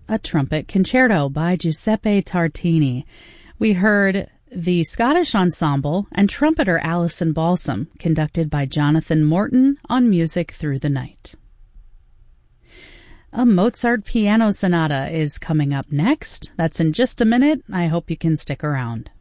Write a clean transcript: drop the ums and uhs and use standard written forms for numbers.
a trumpet concerto by Giuseppe Tartini. We heard the Scottish Ensemble and trumpeter Alison Balsam, conducted by Jonathan Morton on Music Through the Night. A Mozart piano sonata is coming up next. That's in just a minute. I hope you can stick around.